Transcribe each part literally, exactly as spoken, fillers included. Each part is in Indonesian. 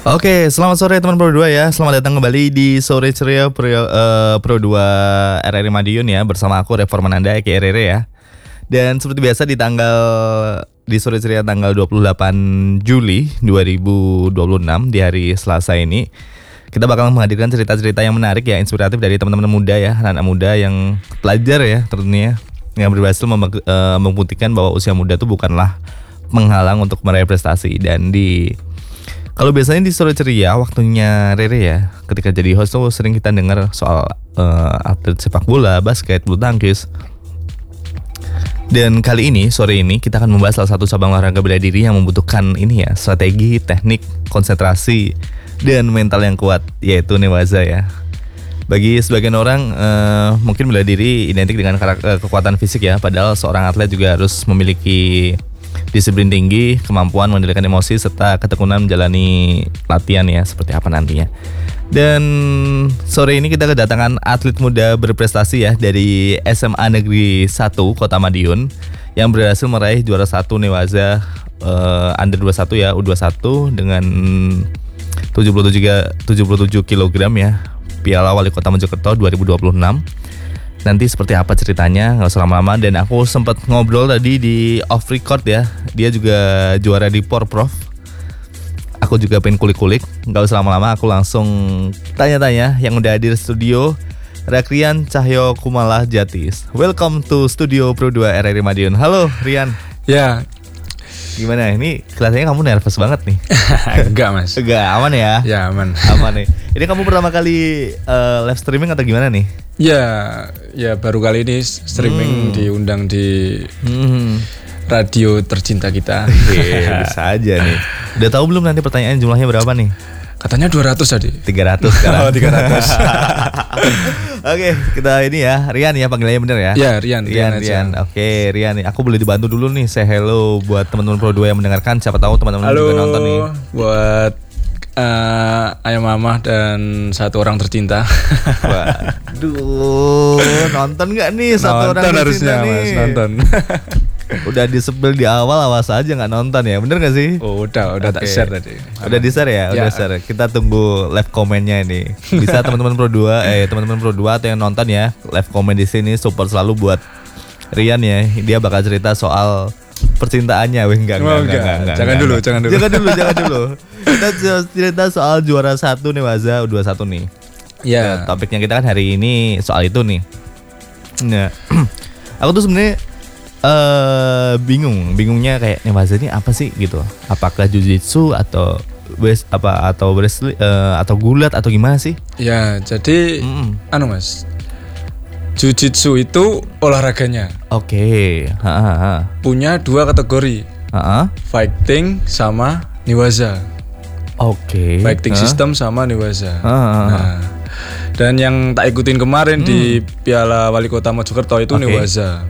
Oke, selamat sore teman Pro dua ya. Selamat datang kembali di Sore Ceria Pro, uh, Pro dua R R I Madiun ya. Bersama aku Refor Mananda Eki R R ya. Dan seperti biasa di tanggal di Sore Ceria tanggal dua puluh delapan Juli dua ribu dua puluh enam di hari Selasa ini, kita bakal menghadirkan cerita-cerita yang menarik ya, inspiratif dari teman-teman muda ya, anak-anak muda yang pelajar ya tentunya, yang berhasil mem- uh, membuktikan bahwa usia muda itu bukanlah menghalang untuk meraih prestasi. Dan di kalau biasanya di Sore Ceria waktunya Rere ya, ketika jadi host tuh sering kita dengar soal uh, atlet sepak bola, basket, bulu tangkis. Dan kali ini, sore ini kita akan membahas salah satu cabang olahraga bela diri yang membutuhkan ini ya, strategi, teknik, konsentrasi, dan mental yang kuat, yaitu newaza ya. Bagi sebagian orang uh, mungkin bela diri identik dengan karakter, kekuatan fisik ya, padahal seorang atlet juga harus memiliki disiplin tinggi, kemampuan mengendalikan emosi, serta ketekunan menjalani latihan ya, seperti apa nantinya. Dan sore ini kita kedatangan atlet muda berprestasi ya dari S M A Negeri satu Kota Madiun yang berhasil meraih juara satu Newaza uh, under dua puluh satu ya, U dua puluh satu dengan tujuh puluh tujuh kilogram ya, Piala Wali Kota Mojokerto dua ribu dua puluh enam. Nanti seperti apa ceritanya, gak usah lama-lama. Dan aku sempat ngobrol tadi di off record ya, dia juga juara di Porprov. Aku juga pengen kulik-kulik, gak usah lama-lama, aku langsung tanya-tanya yang udah hadir studio. Rian Cahyo Kumala Jatis, welcome to Studio Pro dua R R I Madiun. Halo Rian. Ya. Gimana, ini kelihatannya kamu nervous banget nih. Enggak mas. Enggak, aman ya? Ya aman. Aman nih. Ini kamu pertama kali uh, live streaming atau gimana nih? Ya, ya baru kali ini streaming hmm. diundang di hmm. radio tercinta kita. Iya, bisa aja nih. Udah tahu belum nanti pertanyaan jumlahnya berapa nih? Katanya dua ratus tadi. tiga ratus sekarang. Oh, tiga ratus. Oke, kita ini ya, Rian ya, panggilannya bener ya? Ya, Rian. Rian, Rian. Rian. Oke, Rian nih. Aku boleh dibantu dulu nih, say hello buat teman-teman Pro dua yang mendengarkan. Siapa tahu teman-teman halo, juga nonton nih. Buat uh, ayah mama dan satu orang tercinta. Waduh, nonton nggak nih satu nonton orang tercinta harusnya, nih? Mas, nonton. Udah di-spill di awal, awas aja nggak nonton ya, bener nggak sih? Oh, udah, udah okay. tak share tadi. Udah di share ya, udah ya. share. Kita tunggu live komennya ini. Bisa teman-teman Pro dua, eh teman-teman Pro dua atau yang nonton ya, live komen di sini support selalu buat Rian ya. Dia bakal cerita soal percintaannya, weh enggak, enggak, oh, enggak, enggak, enggak, jangan enggak, dulu, enggak. jangan dulu, jangan dulu, jangan dulu. Kita cerita soal juara satu Newaza U dua puluh satu nih. Ya. Nah, topiknya kita kan hari ini soal itu nih. Nah, aku tuh sebenarnya Uh, bingung, bingungnya kayak Newaza ini apa sih gitu? Apakah jujitsu atau wes apa atau wrestling uh, atau gulat atau gimana sih? Ya, jadi mm. anu mas, jujitsu itu olahraganya. Oke. Okay. Punya dua kategori. Ha-ha. Fighting sama Newaza. Oke. Okay. Fighting ha? System sama Newaza. Ha-ha. Nah, dan yang tak ikutin kemarin hmm. di Piala Wali Kota Mojokerto itu okay. Newaza.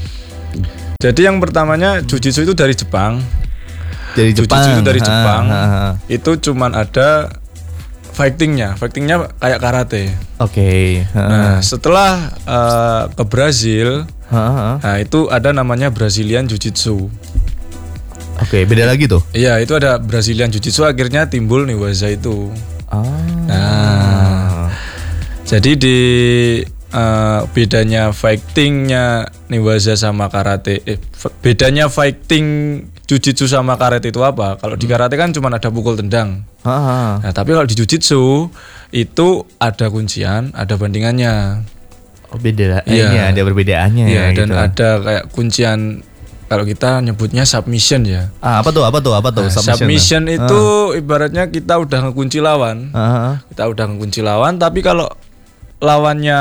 Jadi yang pertamanya jujitsu itu dari Jepang. Dari Jepang. Jujitsu itu dari Jepang. Ha, ha, ha. Itu cuman ada fightingnya, fightingnya kayak karate. Oke. Okay. Nah setelah uh, ke Brazil, ha, ha. nah itu ada namanya Brazilian Jiu-Jitsu. Oke, okay, beda lagi tuh? Iya, itu ada Brazilian Jiu-Jitsu, akhirnya timbul Newaza itu. Oh. Nah, jadi di Uh, bedanya fightingnya Newaza sama karate, eh, f- bedanya fighting jujitsu sama karate itu apa? Kalau hmm. di karate kan cuma ada pukul tendang. Aha. Nah, tapi kalau di jujitsu itu ada kuncian, ada bandingannya. Oh, beda. Iya, ini ada perbedaannya ya. ya. Dan gitu. Ada kayak kuncian. Kalau kita nyebutnya submission ya. Ah, apa tuh? Apa tuh? Apa tuh? Nah, submission, submission itu ah. ibaratnya kita udah ngekunci lawan. Aha. Kita udah ngekunci lawan, tapi kalau lawannya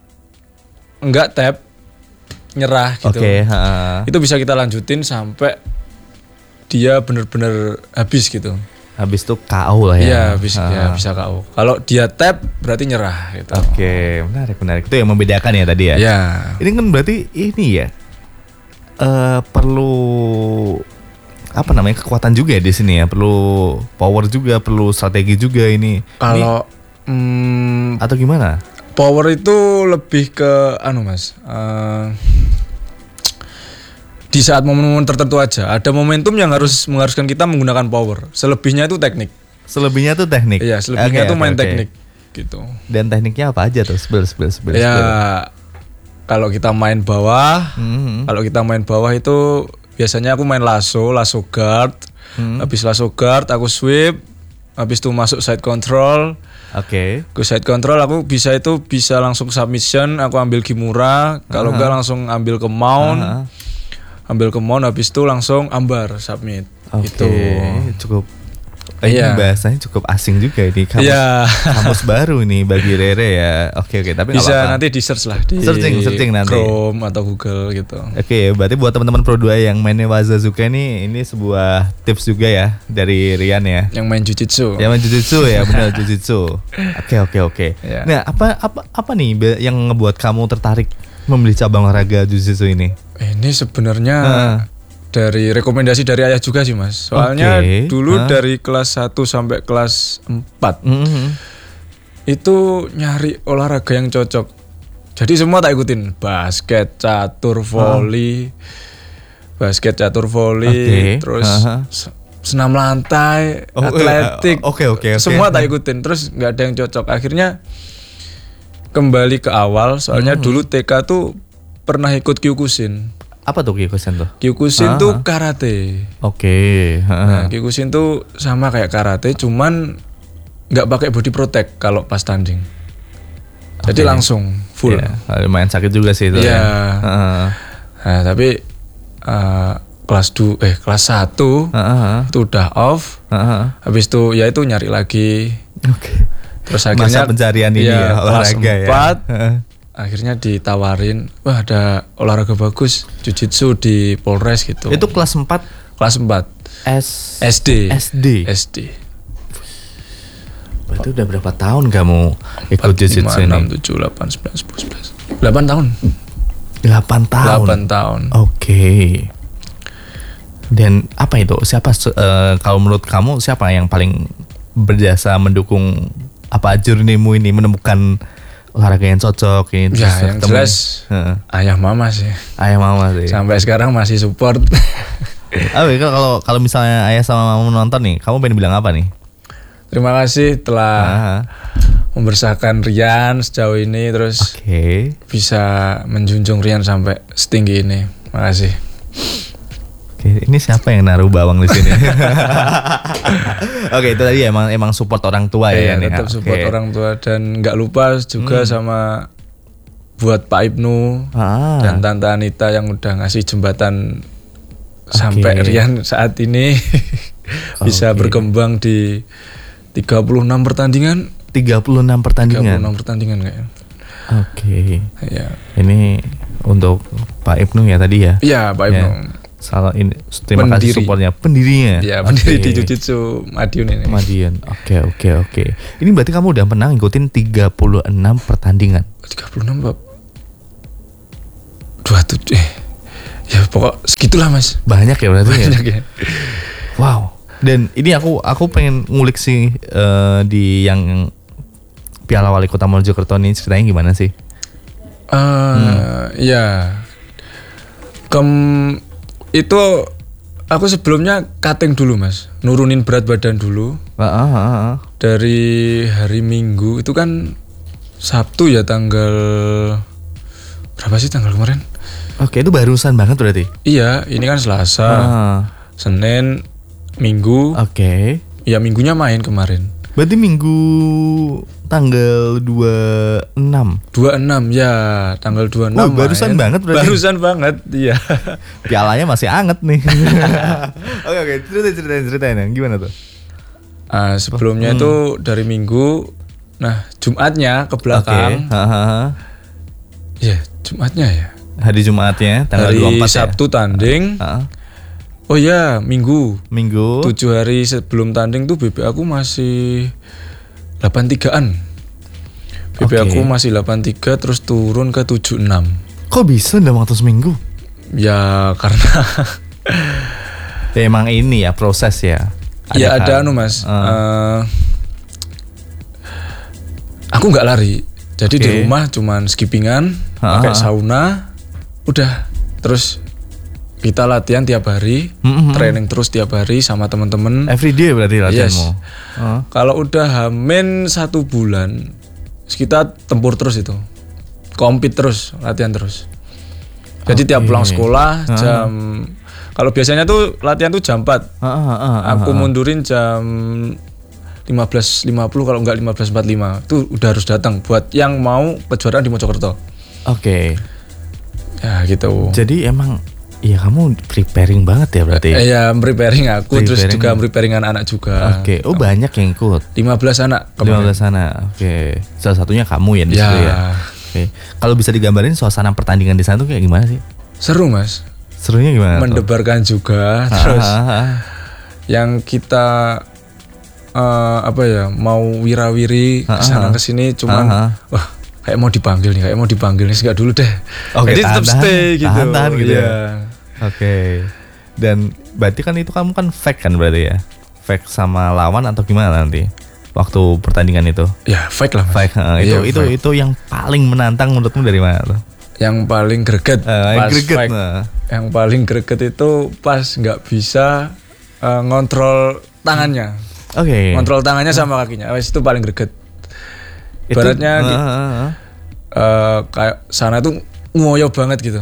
enggak tap, nyerah gitu. Okay, itu bisa kita lanjutin sampai dia benar-benar habis gitu. Habis itu K O lah ya. Iya, habis ya bisa K O. Kalau dia tap berarti nyerah gitu. Oke, okay, menarik menarik. Itu yang membedakan ya tadi ya. Iya. Ini kan berarti ini ya. Uh, perlu apa namanya kekuatan juga ya di sini ya. Perlu power juga, perlu strategi juga ini. Kalau hmm, atau gimana? Power itu lebih ke anu mas, uh, di saat momen-momen tertentu aja. Ada momentum yang harus mengharuskan kita menggunakan power. Selebihnya itu teknik. Selebihnya tuh teknik. Iya, selebihnya okay, tuh main okay, teknik gitu. Dan tekniknya apa aja tuh? Sebel sebel sebel. Ya kalau kita main bawah, mm-hmm. kalau kita main bawah itu biasanya aku main lasso, lasso guard. Hmm. Habis lasso guard aku sweep, habis itu masuk side control. Oke. Okay. Ke side control aku bisa itu bisa langsung submission, aku ambil Kimura, kalau enggak uh-huh. langsung ambil ke mount. Uh-huh. Ambil ke mount habis itu langsung ambar submit. Oke. Okay. Gitu. Cukup Eh, iya. Ini bahasanya cukup asing juga ini kamus, iya. kamus baru nih bagi Rere ya. Oke oke tapi bisa apa-apa. Nanti di search lah di searching searching nanti Chrome atau Google gitu. Oke berarti buat teman-teman Pro dua yang main Newaza-Zuka ini ini sebuah tips juga ya dari Rian ya. Yang main Jujutsu. Yang main Jujutsu ya benar Jujutsu. Oke oke oke. Yeah. Nah apa apa apa nih yang ngebuat kamu tertarik membeli cabang olahraga Jujutsu ini? Ini sebenarnya uh. dari rekomendasi dari ayah juga sih mas. Soalnya okay. dulu huh? dari kelas satu sampai kelas empat mm-hmm. itu nyari olahraga yang cocok. Jadi semua tak ikutin. Basket, catur, volley, huh? basket, catur, volley, okay. terus uh-huh. senam lantai, oh, atletik. Oke uh, oke. Okay, okay, semua okay. tak ikutin. Terus nggak ada yang cocok. Akhirnya kembali ke awal. Soalnya mm-hmm. dulu T K tuh pernah ikut Kyokushin. Apa tuh Kyokushin tuh? Kyokushin tuh karate. Oke. Okay. Nah, Kyokushin tuh sama kayak karate, cuman nggak pakai body protect kalau pas tanding. Jadi okay. langsung full. Yeah. Lumayan sakit juga sih itu. Iya. Yeah. Ya. Uh. Nah, tapi uh, kelas dua eh kelas satu uh-huh. itu udah off. Uh-huh. Habis itu ya itu nyari lagi. Oke. Okay. Terus akhirnya masa pencarian ini ya, ya olahraga kelas empat, ya. Uh-huh. Akhirnya ditawarin, wah ada olahraga bagus, Jujutsu di Polres gitu. Itu kelas empat? Kelas empat. S SD. SD. SD. Berarti udah berapa tahun kamu ikut Jujutsu ini? enam, tujuh, delapan, sembilan, sepuluh, sebelas. delapan tahun. delapan tahun. delapan tahun. Oke. Okay. Dan apa itu? Siapa uh, kalau menurut kamu siapa yang paling berjasa mendukung apa journey-mu ini menemukan olahraga yang cocok ini? Ya yang ketemu. Jelas uh. ayah mama sih. Ayah mama sih. Sampai sekarang masih support. Oke, kalau kalau misalnya ayah sama mama menonton nih, kamu pengen bilang apa nih? Terima kasih telah uh-huh. membesarkan Rian sejauh ini, terus okay. bisa menjunjung Rian sampai setinggi ini. Makasih. Oke, ini siapa yang naruh bawang di sini? Oke, itu tadi emang emang support orang tua ya. Iya, tetap support okay. orang tua dan nggak lupa juga hmm. sama buat Pak Ibnu ah. dan Tante Anita yang udah ngasih jembatan okay. sampai Rian saat ini bisa okay. berkembang di tiga puluh enam pertandingan. tiga puluh enam pertandingan. tiga puluh enam pertandingan kayaknya. Oke. Okay. Iya. Ini untuk Pak Ibnu ya tadi ya? Iya, Pak Ibnu. Ya. Salah ini terima pendiri. kasih supportnya pendirinya. Ya, pendiri okay. di Jujutsu Madiun ini. Madiun. Oke, oke, oke. Ini berarti kamu udah pernah ngikutin tiga puluh enam pertandingan. tiga puluh enam, Bab. dua puluh tujuh eh. Ya pokok segitulah, Mas. Banyak ya berarti. Banyak ya. ya. Wow. Dan ini aku aku pengen ngulik sih uh, di yang Piala Wali Kota Mojokerto ini ceritanya gimana sih? Uh, hmm. Ya. Kem itu aku sebelumnya cutting dulu mas, nurunin berat badan dulu. Uh, uh, uh, uh. Dari hari Minggu itu kan Sabtu ya tanggal berapa sih tanggal kemarin? Oke, itu barusan banget berarti. Iya, ini kan Selasa, uh. Senin, Minggu. Oke. Ya minggunya main kemarin. Berarti Minggu tanggal dua puluh enam. dua puluh enam ya, tanggal dua puluh enam. Oh, barusan main. banget berarti. Barusan banget, iya. Pialanya masih anget nih. Oke oke, ceritain ceritain ceritain gimana tuh? Uh, sebelumnya hmm. itu dari Minggu, nah Jumatnya ke belakang. Oke. Okay. Ya, Jumatnya ya. Hari Jumatnya tanggal hari dua puluh empat Sabtu ya? tanding. Uh-huh. Oh ya, Minggu. Minggu. tujuh hari sebelum tanding tuh B B aku masih delapan tigaan. B B okay. aku masih delapan tiga terus turun ke tujuh enam. Kok bisa dalam waktu seminggu? Ya karena ya, emang ini ya proses ya. Ada ya ada anu mas. Uh. Uh, aku nggak lari. Jadi okay. di rumah cuman skippingan, uh-huh. pakai sauna, udah terus kita latihan tiap hari, Mm-hmm. training terus tiap hari sama teman-teman. Everyday berarti latihanmu. Yes. Oh. Kalau udah hamin satu bulan, kita tempur terus itu, compete terus, latihan terus. Jadi Okay. tiap pulang sekolah jam, kalau biasanya tuh latihan tuh jam empat, Ah, ah, ah, ah, aku ah. mundurin jam lima belas lima puluh kalau enggak lima belas empat puluh lima itu udah harus datang buat yang mau kejuaraan di Mojokerto. Oke. Ya gitu. Jadi emang iya kamu preparing banget ya berarti. Eh, ya preparing aku terus Preparing. juga preparing anak-anak juga. Oke. Oh banyak yang ikut. lima belas anak lima kemarin. belas sana. Oke. Salah satunya kamu ya di Ya, situ ya. Oke. Kalau bisa digambarin suasana pertandingan di sana tuh kayak gimana sih? seru Mas. Serunya gimana? tuh? Mendebarkan juga Ah, terus ah, ah. yang kita eh, apa ya mau wirawiri Ah, kesana ah. kesini cuman Ah, ah. wah kayak mau dipanggil nih kayak mau dipanggil nih enggak dulu deh. Oke, Jadi tetap tahan-tahan, stay gitu. tahan-tahan gitu ya. Iya. Oke. Dan berarti kan itu kamu kan fake kan berarti ya? Fake sama lawan atau gimana nanti? Waktu pertandingan itu? Ya fake lah Mas. Fake. eh, itu Iya, itu fake. itu yang paling menantang menurutmu dari mana tuh? Yang paling greget Eh, yang pas greget, fake. nah. Yang paling greget itu pas nggak bisa eh, ngontrol tangannya. Oke. Ngontrol tangannya sama kakinya. Wes itu paling greget. Itu- Ibaratnya ah, di- ah, ah. eh, kayak sana tuh ngoyo banget gitu.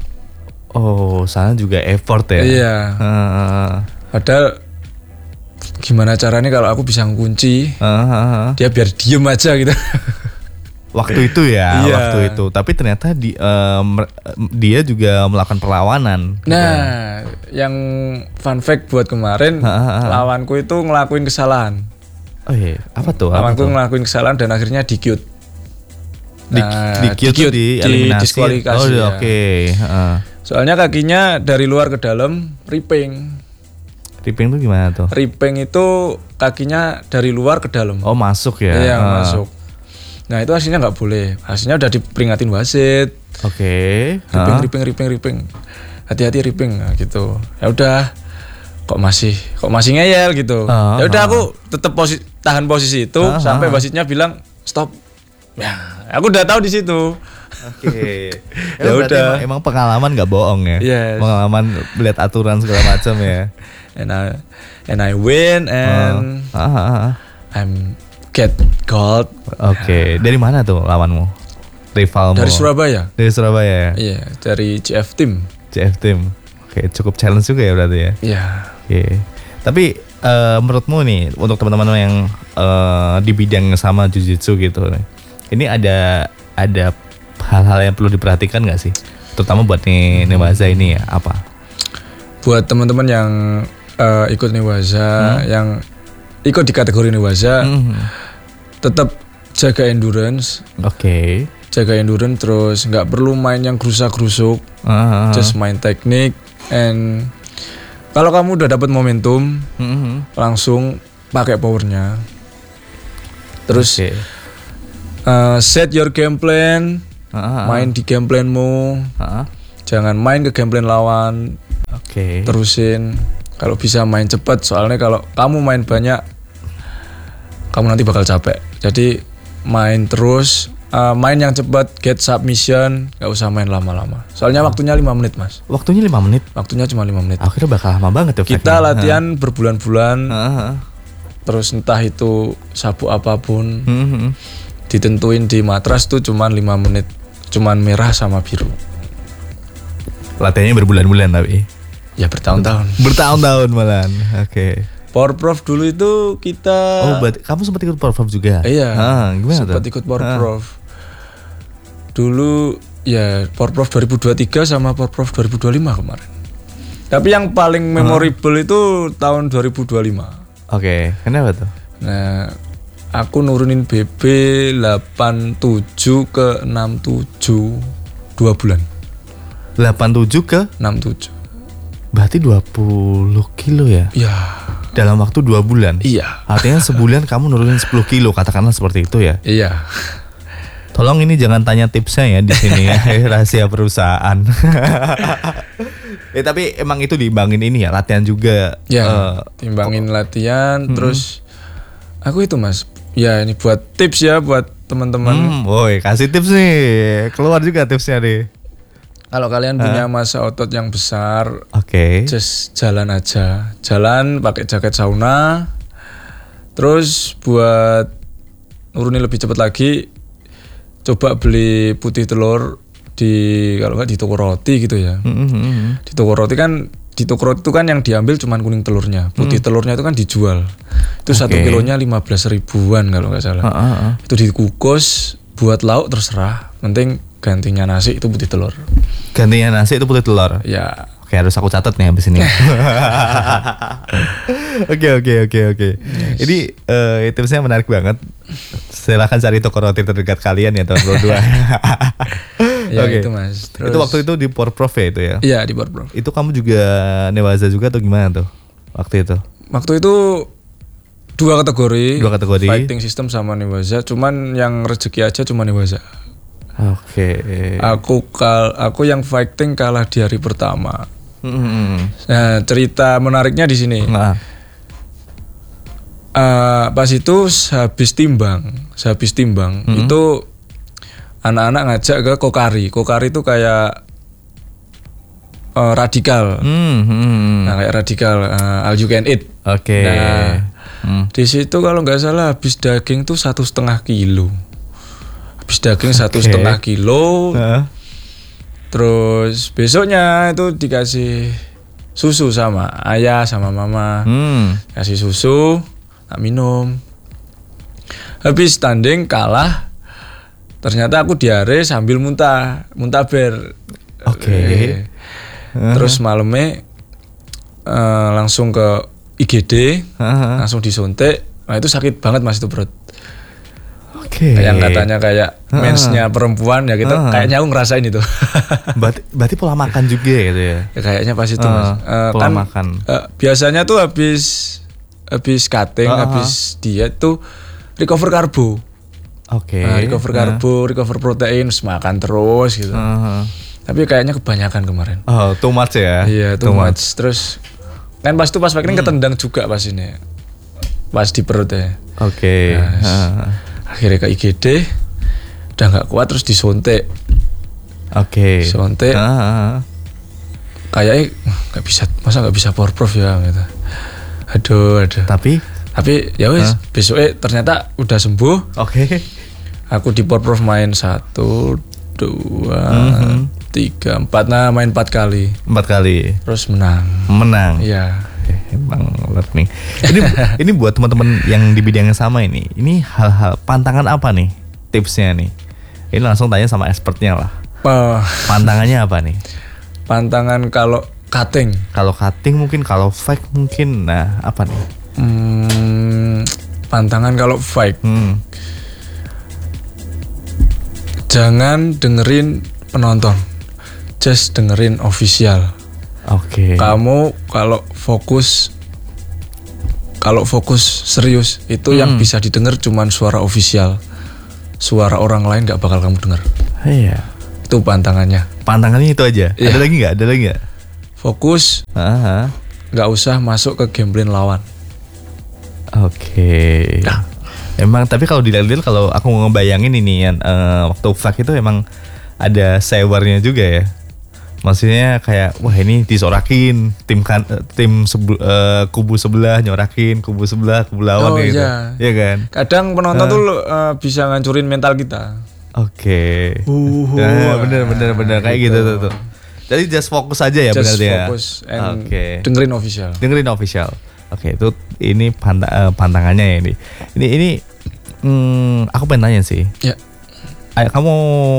Oh, sana juga effort ya? Iya. Ah, ah, ah. Padahal gimana caranya kalau aku bisa ngunci Ah, ah, ah. dia biar diem aja gitu. Waktu itu ya, Iya. waktu itu. Tapi ternyata di, eh, mer- dia juga melakukan perlawanan. gitu. Nah, yang fun fact buat kemarin Ha, ha, ha. lawanku itu ngelakuin kesalahan. Oh iya, apa tuh? Apa Lawanku tuh? ngelakuin kesalahan dan akhirnya di cute. Di, Nah, di, di, di-cute, di eliminasi. didiskualifikasi, Oh, ya. oke. Heeh. Soalnya kakinya dari luar ke dalam ripping. Ripping tuh gimana tuh? Ripping itu kakinya dari luar ke dalam. Oh, masuk ya. Iya, Ah. masuk. Nah, itu hasilnya nggak boleh. Hasilnya udah diperingatin wasit. Oke. Ripping, Ah. ripping, ripping, ripping. Hati-hati ripping nah, gitu. Ya udah. Kok masih kok masih ngeyel gitu. Ah, Ya udah ah. aku tetap posi tahan posisi itu Ah, sampai ah. wasitnya bilang stop. Ya, aku udah tahu di situ. Oke. Ya ya udah. udah. Emang, emang pengalaman nggak bohong ya. Yes. Pengalaman melihat aturan segala macam ya. And I and I win and Ah, ah, ah. I'm get gold. Oke. Dari mana tuh lawanmu? Rivalmu? Dari Surabaya. Dari Surabaya ya. Iya, dari C F Team. C F Team. Oke, cukup challenge juga ya berarti ya. Iya. Oke. Tapi eh, menurutmu nih untuk teman-teman yang eh, di bidang yang sama jujitsu gitu, ini ada ada hal-hal yang perlu diperhatikan nggak sih? Terutama buat nih Newaza ini ya apa? Buat teman-teman yang eh, ikut Newaza, yang ikut di kategori Newaza, Hmm. tetap jaga endurance, Oke. jaga endurance terus nggak perlu main yang gerusak-gerusuk, Ah, ah, just main teknik and kalau kamu udah dapat momentum mhm. langsung pakai powernya. Terus Oke. eh, set your game plan, Ah, ah, main di game planmu, ah, ah. jangan main ke game plan lawan, Oke. terusin. Kalau bisa main cepat, soalnya kalau kamu main banyak, kamu nanti bakal capek. Jadi main terus, uh, main yang cepat, get submission, nggak usah main lama-lama. Soalnya waktunya lima menit mas, Waktunya lima menit. waktunya cuma lima menit. Akhirnya bakal lama banget ya. Kita fight-nya. latihan berbulan-bulan, Ah, ah, ah. terus entah itu sabuk apapun, Mhm. ditentuin di matras tuh cuma lima menit, cuman merah sama biru. Latihannya berbulan-bulan tapi. Ya bertahun-tahun. Bertahun-tahun malahan. Oke. Power Prof dulu itu kita Oh, berarti kamu sempat ikut Power Prof juga? Iya, Ah, gimana sempat tuh? ikut Power Ah. Prof. Dulu ya Power Prof dua ribu dua puluh tiga sama Power Prof dua ribu dua puluh lima kemarin. Tapi yang paling memorable itu tahun dua ribu dua puluh lima. Oke, kenapa tuh? Nah, aku nurunin B B delapan puluh tujuh ke enam puluh tujuh dua bulan. delapan puluh tujuh ke enam puluh tujuh. berarti dua puluh kilo ya? Iya. Dalam waktu dua bulan? Iya. Artinya sebulan kamu nurunin sepuluh kilo, katakanlah seperti itu ya? Iya. Tolong ini jangan tanya tipsnya ya di sini ya, rahasia perusahaan. Eh tapi emang itu diimbangin ini ya, latihan juga. Ya, eh, timbangin latihan terus aku itu Mas. Ya, ini buat tips ya buat teman-teman. Hmm, woi kasih tips nih, keluar juga tipsnya nih. Kalau kalian punya massa otot yang besar, Oke. just jalan aja. Jalan pakai jaket sauna. Terus buat nurunin lebih cepat lagi, coba beli putih telur di kalau nggak di toko roti gitu ya. Mm-hmm. Di toko roti kan di toko roti itu kan yang diambil cuman kuning telurnya. Putih mm. telurnya itu kan dijual. Itu satu okay. kilonya lima belas ribuan kalau nggak salah. Uh-uh. Itu dikukus buat lauk terserah. Penting gantinya nasi itu putih telur. Gantinya nasi itu putih telur. Ya. Oke, harus aku catat nih habis ini. Oke oke oke oke. Ini uh, tipsnya menarik banget. Silahkan cari toko roti terdekat kalian ya tahun dua puluh dua. Ya okay. itu mas. Terus, itu waktu itu di Porprov ya itu ya? Iya di Porprov. Itu kamu juga Newaza juga atau gimana tuh waktu itu? Waktu itu dua kategori. Dua kategori. Fighting system sama Newaza. Cuman yang rezeki aja cuma Newaza. Oke. Okay. Aku kal aku yang fighting kalah di hari pertama. Mm-hmm. Nah cerita menariknya di sini. Nah. Uh, pas itu habis timbang, habis timbang mm-hmm. itu anak-anak ngajak ke Kokari. Kokari itu kayak uh, radikal. Mm-hmm. Nah kayak radikal uh, all you can eat. Oke. Okay. Nah mm. di situ kalau nggak salah habis daging tuh satu setengah kilo. Habis daging satu okay. setengah kilo. Uh. Terus besoknya itu dikasih susu sama ayah sama mama. Hmm. Kasih susu, tak minum. Habis tanding kalah. Ternyata aku diare sambil muntah, muntah ber. Oke. Okay. Uh. Terus malamnya uh, langsung ke I G D, uh-huh. langsung disuntik. Nah itu sakit banget mas itu perut. Oke. Okay. Yang katanya kayak uh-huh. mensnya perempuan ya gitu. Uh-huh. Kayaknya aku ngerasain itu. berarti, berarti pola makan juga gitu ya? Ya kayaknya pas itu uh, mas. Uh, pola kan, makan. Uh, biasanya tuh habis habis cutting, uh-huh. habis diet tuh recover karbo. Oke. Okay. Nah, recover karbo, uh. recover protein, makan terus gitu. Uh-huh. Tapi kayaknya kebanyakan kemarin. Oh, too much ya? Iya, too, too much. much. Terus kan pas itu pas pakai hmm. ketendang juga pas ini. Pas di perut ya. Oke. Okay. Nah, uh. akhirnya ke I G D udah nggak kuat terus disuntik. Oke. Okay. Suntik. Uh. Kayaknya nggak bisa, masa nggak bisa Porprov ya gitu. Aduh, aduh. Tapi tapi ya wes uh. besoknya ternyata udah sembuh. Oke. Okay. Aku di Porprov main satu, dua, mm-hmm. tiga, empat, nah main empat kali. Empat kali. Terus menang. Menang. Iya. Eh, emang learning. Ini ini buat teman-teman yang di bidang yang sama ini. Ini hal-hal pantangan apa nih? Tipsnya nih. Ini langsung tanya sama expertnya lah. Uh, Pantangannya apa nih? Pantangan kalau cutting. Kalau cutting mungkin, kalau fake mungkin. Nah, apa nih? Hmm, pantangan kalau fake. Hmm. Jangan dengerin penonton, just dengerin official. Oke. Okay. Kamu kalau fokus, kalau fokus serius itu hmm. yang bisa didengar cuman suara official. Suara orang lain nggak bakal kamu dengar. Iya. Itu pantangannya. Pantangannya itu aja. Yeah. Ada lagi nggak? Ada lagi nggak? Fokus. Aha. Nggak usah masuk ke game plan lawan. Oke. Okay. Nah. Emang tapi kalau dilihat-lihat kalau aku ngebayangin ini ya uh, waktu flag itu emang ada sewarnya juga ya. Maksudnya kayak wah ini disorakin tim kan tim sebu, uh, kubu sebelah nyorakin kubu sebelah kubu lawan oh, gitu. Iya. Iya kan? Kadang penonton uh. tuh uh, bisa ngancurin mental kita. Oke. Okay. Uh, nah, bener bener bener kayak gitu, gitu tuh. Jadi just fokus aja ya benar ya. Just fokus and okay. dengerin official. Dengerin official. Oke, okay, itu ini pant- uh, pantangannya ya ini. Ini ini hmm, aku pengen tanya sih. Ya. Ayo, kamu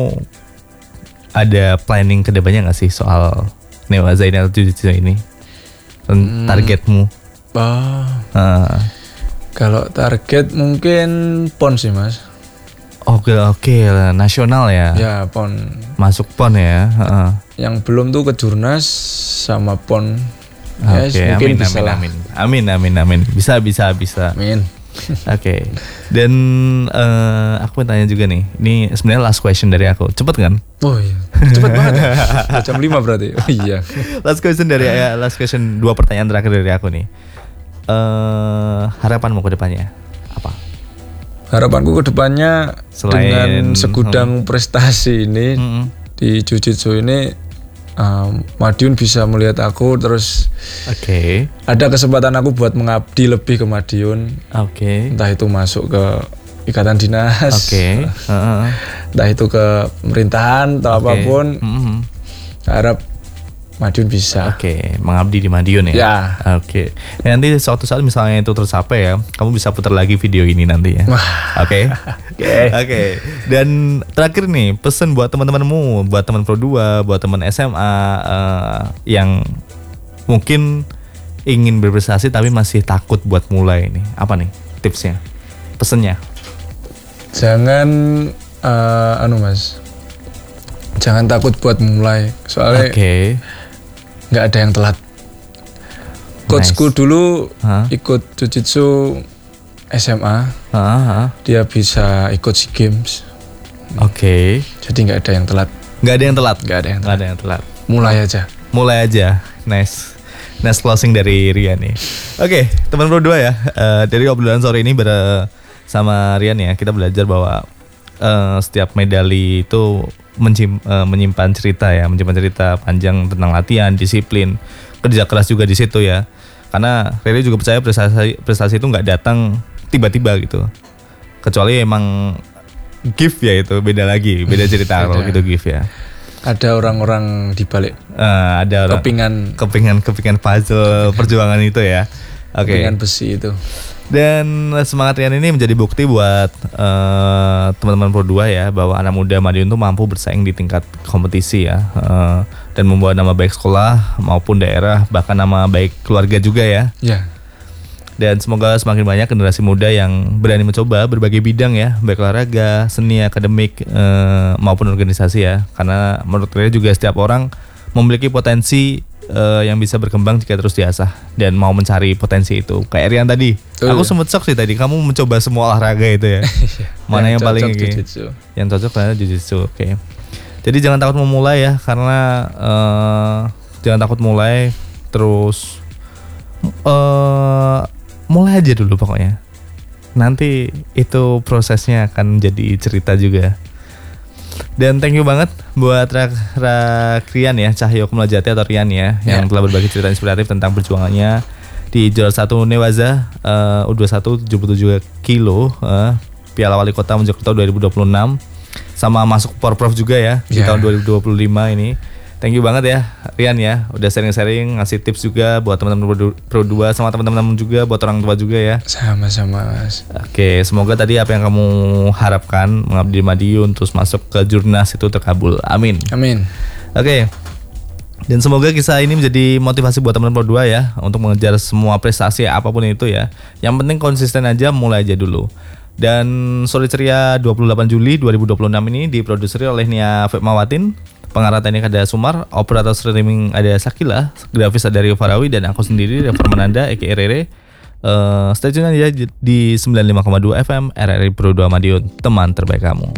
ada planning ke depannya nggak sih soal Newaza ini atau Jiu-Jitsu ini? Hmm. Targetmu? Oh. Uh. Kalau target mungkin P O N sih mas. Oke oke nasional ya. Ya P O N. Masuk P O N ya. Uh. Yang belum tuh ke Jurnas sama P O N. Oke, okay, amin, amin, amin, amin, amin, amin, bisa, bisa, bisa. Amin. Oke, okay. Dan uh, aku mau tanya juga nih, ini sebenarnya last question dari aku, cepet kan? Oh iya, cepet banget ya, jam lima berarti. Oh iya. Last question dari ya, last question dua pertanyaan terakhir dari aku nih. Uh, harapanmu ke depannya apa? Harapanku ke depannya selain dengan segudang hmm. prestasi ini hmm. di Jiu-Jitsu ini um, Madiun bisa melihat aku, terus Oke. Okay. ada kesempatan aku buat mengabdi lebih ke Madiun. Oke. Okay. Entah itu masuk ke ikatan dinas, Oke. Okay. Uh-huh. entah itu ke pemerintahan atau okay. apapun. Mm-hmm. Harap Madiun bisa. Oke, okay. Mengabdi di Madiun ya. Ya. Oke. Okay. Nanti suatu saat misalnya itu tercapai ya, kamu bisa putar lagi video ini nanti ya. Oke. Oke. Oke. Dan terakhir nih, pesan buat teman-temanmu, buat teman Pro dua, buat teman S M A uh, yang mungkin ingin berprestasi tapi masih takut buat mulai nih. Apa nih tipsnya? Pesannya? Jangan uh, anu Mas. Jangan takut buat mulai. Soalnya Oke. Okay. Nggak ada yang telat. Coachku Nice. dulu huh? ikut Jujitsu S M A, uh-huh. dia bisa ikut SEA Games. Oke. Okay. Jadi nggak ada yang telat. Nggak ada yang telat. Nggak ada yang Nggak ada yang telat. Mulai aja. Mulai aja. Nice. Nice closing dari Rian nih. Oke, okay, teman Pro dua ya. Uh, dari obrolan sore ini bersama Rian ya, kita belajar bahwa uh, setiap medali itu Mencim, uh, menyimpan cerita ya, menyimpan cerita panjang tentang latihan, disiplin, kerja keras juga di situ ya. Karena Rere juga percaya prestasi prestasi itu nggak datang tiba-tiba gitu. Kecuali emang gift ya, itu beda lagi, beda cerita kalau gitu gift ya. Ada orang-orang di balik. Uh, ada orang kepingan kepingan kepingan puzzle perjuangan itu ya. Oke. Okay. Kepingan besi itu. Dan semangat Rian ini menjadi bukti buat uh, teman-teman Pro dua ya, bahwa anak muda Madiun tuh mampu bersaing di tingkat kompetisi ya, uh, dan membawa nama baik sekolah maupun daerah, bahkan nama baik keluarga juga ya. Ya. Dan semoga semakin banyak generasi muda yang berani mencoba berbagai bidang ya, baik olahraga, seni, akademik, uh, maupun organisasi ya. Karena menurut Rian juga setiap orang memiliki potensi Uh, yang bisa berkembang jika terus diasah dan mau mencari potensi itu. Kayak Rian tadi, uh. aku sempet shock sih tadi kamu mencoba semua olahraga itu ya. Mana yang, yang paling ini? Yang cocok karena Jujitsu. Oke. Okay. Jadi jangan takut memulai ya, karena uh, jangan takut mulai, terus uh, mulai aja dulu pokoknya. Nanti itu prosesnya akan jadi cerita juga. Dan thank you banget buat Rian ya, Cahyo Kumulajati atau Rian ya, yang yeah. telah berbagi cerita inspiratif tentang perjuangannya di juara satu Newaza uh, U dua puluh satu tujuh puluh tujuh kilo uh, Piala Wali Kota Mojokerto dua ribu dua puluh enam, sama masuk Porprov juga ya di yeah. tahun dua ribu dua puluh lima ini. Thank you banget ya Rian ya, udah sharing-sharing, ngasih tips juga buat teman-teman Pro dua, sama teman-teman juga buat orang tua juga ya. Sama-sama Mas. Oke, semoga tadi apa yang kamu harapkan mengabdi di Madiun terus masuk ke Jurnas itu terkabul. Amin. Amin. Oke. Dan semoga kisah ini menjadi motivasi buat teman-teman Pro dua ya untuk mengejar semua prestasi apapun itu ya. Yang penting konsisten aja, mulai aja dulu. Dan Sore Ceria dua puluh delapan Juli dua ribu dua puluh enam ini diproduksi oleh Nia Fatmawatin. Pengarah teknik ada Sumar, operator streaming ada Sakila, grafis ada Rio Farawi, dan aku sendiri Revan Mananda aka Rere. Uh, stay tune aja di sembilan puluh lima koma dua F M R R I Pro dua Madiun, teman terbaik kamu.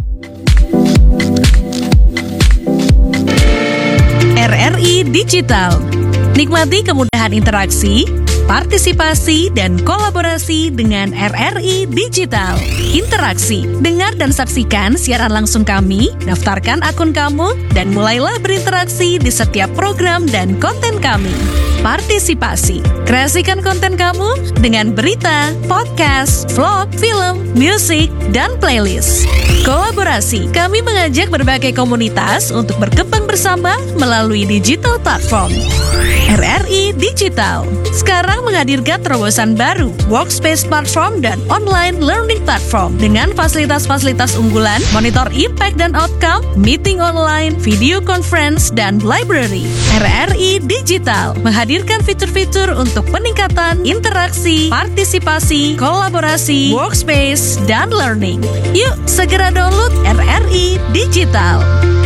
R R I Digital. Nikmati kemudahan interaksi, partisipasi, dan kolaborasi dengan R R I Digital. Interaksi, dengar dan saksikan siaran langsung kami, daftarkan akun kamu, dan mulailah berinteraksi di setiap program dan konten kami. Partisipasi, kreasikan konten kamu dengan berita, podcast, vlog, film, musik, dan playlist. Kolaborasi, kami mengajak berbagai komunitas untuk berkembang bersama melalui digital platform. R R I Digital sekarang menghadirkan terobosan baru, workspace platform dan online learning platform dengan fasilitas-fasilitas unggulan, monitor impact dan outcome, meeting online, video conference, dan library. R R I Digital menghadirkan fitur-fitur untuk peningkatan interaksi, partisipasi, kolaborasi, workspace, dan learning. Yuk segera download R R I Digital.